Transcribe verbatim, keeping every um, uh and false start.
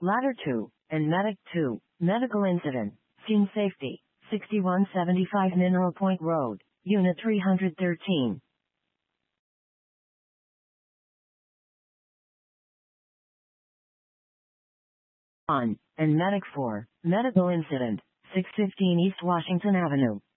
Ladder two, and Medic two, medical incident, scene safety, sixty-one seventy-five Mineral Point Road, Unit three hundred thirteen. On, and Medic four, medical incident, six fifteen East Washington Avenue,